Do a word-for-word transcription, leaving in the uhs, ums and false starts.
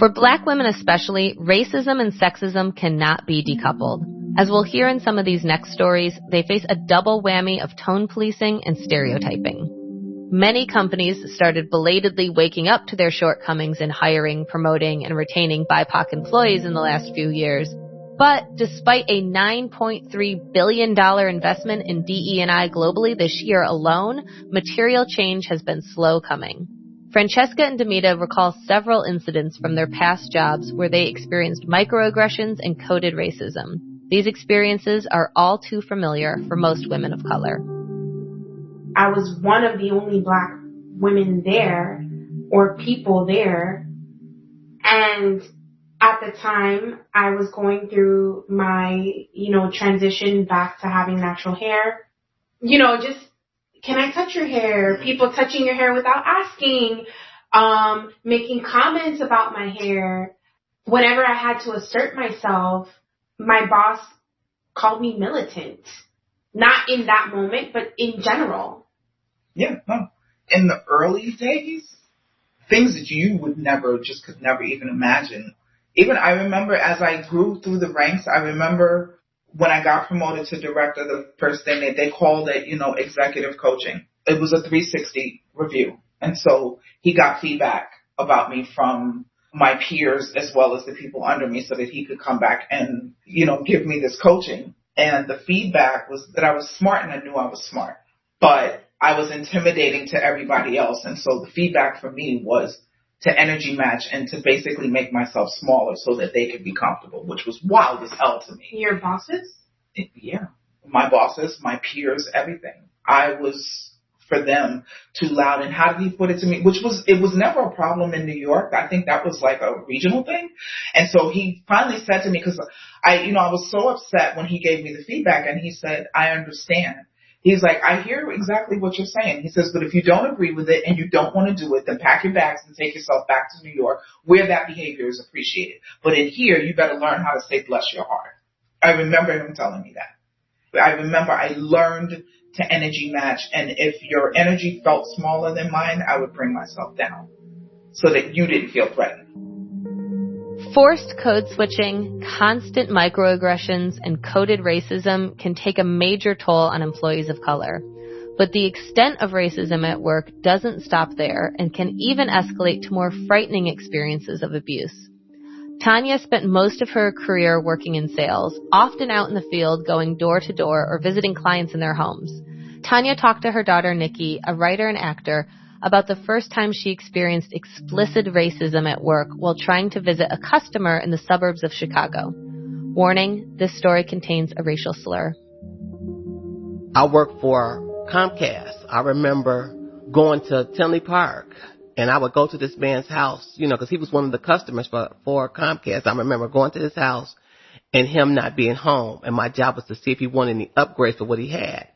For Black women especially, racism and sexism cannot be decoupled. As we'll hear in some of these next stories, they face a double whammy of tone policing and stereotyping. Many companies started belatedly waking up to their shortcomings in hiring, promoting, and retaining B I P O C employees in the last few years. But despite a nine point three billion dollars investment in D E and I globally this year alone, material change has been slow coming. Francesca and Demita recall several incidents from their past jobs where they experienced microaggressions and coded racism. These experiences are all too familiar for most women of color. I was one of the only Black women there, or people there, and at the time I was going through my, you know, transition back to having natural hair. You know, just, can I touch your hair? People touching your hair without asking, um, making comments about my hair. Whenever I had to assert myself, my boss called me militant. Not in that moment, but in general. Yeah, no. In the early days, things that you would never, just could never even imagine. Even I remember as I grew through the ranks, I remember when I got promoted to director, the first thing that they called it, you know, executive coaching. It was a three sixty review. And so he got feedback about me from my peers as well as the people under me so that he could come back and, you know, give me this coaching. And the feedback was that I was smart, and I knew I was smart, but I was intimidating to everybody else. And so the feedback for me was to energy match and to basically make myself smaller so that they could be comfortable, which was wild as hell to me. Your bosses? It, yeah. My bosses, my peers, everything. I was, for them, too loud. And how did he put it to me? Which was, it was never a problem in New York. I think that was like a regional thing. And so he finally said to me, because I, you know, I was so upset when he gave me the feedback, and he said, I understand. He's like, I hear exactly what you're saying. He says, but if you don't agree with it and you don't want to do it, then pack your bags and take yourself back to New York, where that behavior is appreciated. But in here, you better learn how to say bless your heart. I remember him telling me that. I remember I learned to energy match, and if your energy felt smaller than mine, I would bring myself down so that you didn't feel threatened. Forced code switching, constant microaggressions, and coded racism can take a major toll on employees of color. But the extent of racism at work doesn't stop there and can even escalate to more frightening experiences of abuse. Tanya spent most of her career working in sales, often out in the field going door to door or visiting clients in their homes. Tanya talked to her daughter Nikki, a writer and actor, about the first time she experienced explicit racism at work while trying to visit a customer in the suburbs of Chicago. Warning, this story contains a racial slur. I worked for Comcast. I remember going to Tinley Park, and I would go to this man's house, you know, because he was one of the customers for, for Comcast. I remember going to his house and him not being home, and my job was to see if he wanted any upgrades for what he had.